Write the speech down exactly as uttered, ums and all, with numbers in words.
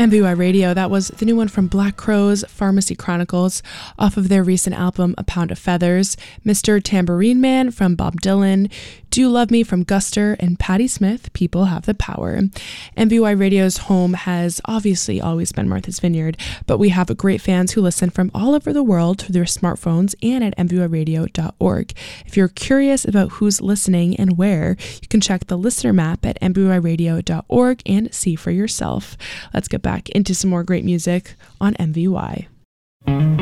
M V Y Radio, that was the new one from Black Crowes, Pharmacy Chronicles, off of their recent album, A Pound of Feathers, Mister Tambourine Man from Bob Dylan, Do You Love Me from Guster, and Patti Smith, People Have the Power. M V Y Radio's home has obviously always been Martha's Vineyard, but we have great fans who listen from all over the world through their smartphones and at m v y radio dot org. If you're curious about who's listening and where, you can check the listener map at m v y radio dot org and see for yourself. Let's get back into some more great music on M V Y.